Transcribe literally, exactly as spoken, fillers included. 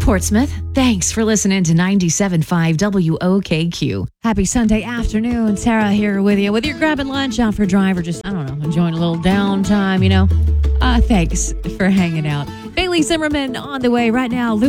Portsmouth. Thanks for listening to ninety-seven point five W O K Q. Happy Sunday afternoon. Sarah here with you. Whether you're grabbing lunch, out for a drive, or just, I don't know, enjoying a little downtime, you know. Uh, thanks for hanging out. Bailey Zimmerman on the way right now.